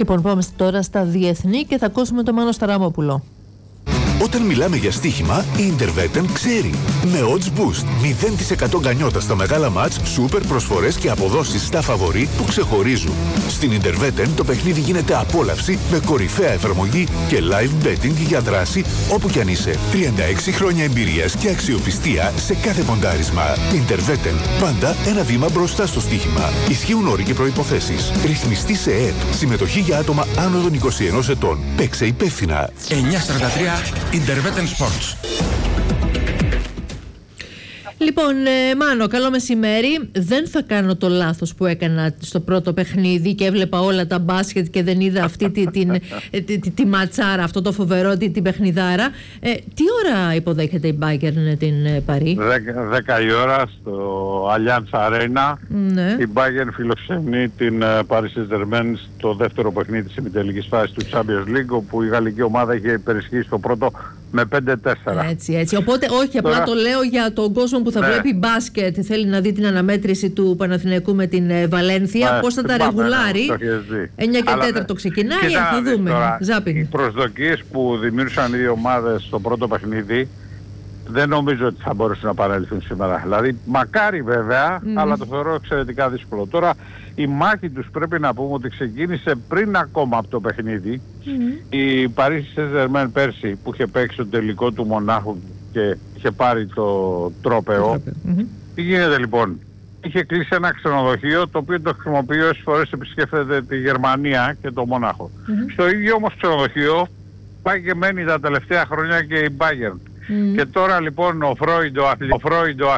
Λοιπόν, πάμε τώρα στα διεθνή και θα ακούσουμε τον Μάνο Σταραμόπουλο. Όταν μιλάμε για στοίχημα, η Intervetten ξέρει. Με odds boost, 0% γκανιότα στα μεγάλα μάτς, σούπερ προσφορές και αποδόσεις στα φαβορί που ξεχωρίζουν. Στην Intervetten το παιχνίδι γίνεται απόλαυση με κορυφαία εφαρμογή και live betting για δράση όπου κι αν είσαι. 36 χρόνια εμπειρίας και αξιοπιστία σε κάθε ποντάρισμα. Intervetten, πάντα ένα βήμα μπροστά στο στοίχημα. Ισχύουν όροι και προϋποθέσεις. Ρυθμιστή σε ΕΕΠ. Συμμετοχή για άτομα άνω των 21 ετών. Παίξε υπεύθυνα. 9:43 Intervetten Sports. Λοιπόν, Μάνο, καλό μεσημέρι. Δεν θα κάνω το λάθος που έκανα στο πρώτο παιχνίδι και έβλεπα όλα τα μπάσκετ και δεν είδα αυτή τη ματσάρα, αυτό το φοβερό, την παιχνιδάρα. Τι ώρα υποδέχεται η Bayern την Παρί? 10 η ώρα στο Allianz Arena. Ναι. Η Bayern φιλοξενεί την Paris Saint-Germain στο δεύτερο παιχνίδι της ημιτελικής φάσης του Champions League, όπου η γαλλική ομάδα είχε υπερισχύσει στο πρώτο με 5-4. Έτσι. Οπότε, όχι, απλά τώρα, το λέω για τον κόσμο που θα βλέπει μπάσκετ, θέλει να δει την αναμέτρηση του Παναθηναϊκού με την Βαλένθια, πώς θα τα ρεγουλάρει. 9 και 4 ξεκινάει, θα δούμε. Τώρα, Ζάπινγκ. οι προσδοκίες που δημιούργησαν οι δύο ομάδες στο πρώτο παιχνίδι δεν νομίζω ότι θα μπορέσουν να παρέλθουν σήμερα. Δηλαδή, μακάρι βέβαια, αλλά το θεωρώ εξαιρετικά δύσκολο. Τώρα, η μάχη τους πρέπει να πούμε ότι ξεκίνησε πριν ακόμα από το παιχνίδι. Η Paris Saint-Germain πέρσι που είχε παίξει το τελικό του Μονάχου και είχε πάρει το τρόπαιο. Τι γίνεται λοιπόν? Είχε κλείσει ένα ξενοδοχείο το οποίο το χρησιμοποιεί όσες φορές επισκέφτεται τη Γερμανία και το Μονάχο. Στο ίδιο όμως ξενοδοχείο πάει και μένει τα τελευταία χρόνια και η Bayern. Και τώρα λοιπόν ο Φρόιντ, ο